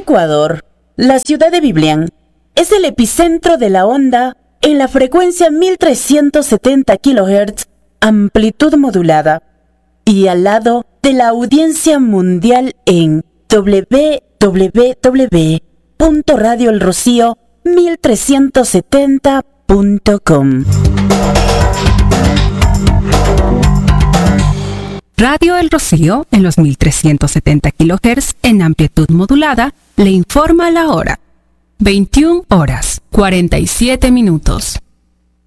Ecuador, la ciudad de Biblián es el epicentro de la onda en la frecuencia 1370 kHz, amplitud modulada, y al lado de la audiencia mundial en www.radioelrocío1370.com. Radio El Rocío, en los 1370 kHz en amplitud modulada, le informa la hora. 21 horas, 47 minutos.